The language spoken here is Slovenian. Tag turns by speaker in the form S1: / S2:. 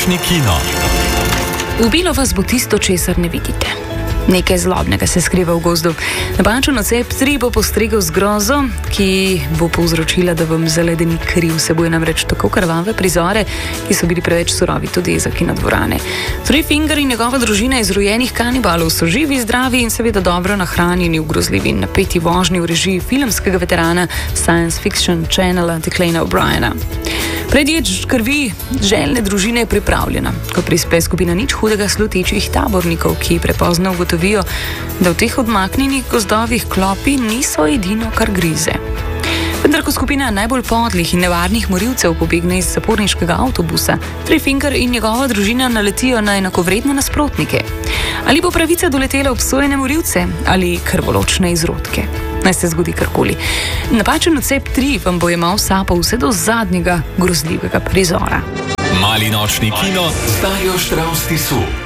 S1: nočni kino.
S2: Ubilo vas bo tisto, česar ne vidite. Nekaj zlobnega se skriva v gozdu. Napačen odcep 3 bo postregel z grozo, ki bo povzročila, da vam zaledeni kri. Vsebuje namreč tako krvave prizore, ki so bili preveč surovi tudi za kinodvorane. Three Finger in njegova družina izrojenih kanibalov so živi, zdravi in seveda dobro nahranjeni v grozljivi in napeti vožnji v režiji filmskega veterana Science Fiction Channela Declana O'Briena. Predječ krvi željne družine je pripravljena, ko prispe skupina nič hudega slutečih tabornikov, ki prepozno ugotovijo, da v teh odmaknjenih gozdovih klopi niso edino, kar grize. Vendar, ko skupina najbolj podlih in nevarnih morilcev pobegne iz zaporniškega avtobusa, Three Finger in njegova družina naletijo na enakovredne nasprotnike. Ali bo pravica doletela obsojene morilce ali krvoločne izrodke? Naj se zgodi karkoli. Napačen odcep 3 vam bo jemal sapo vse do zadnjega grozljivega prizora.
S1: Mali nočni kino s Darjo Štravs Tisu.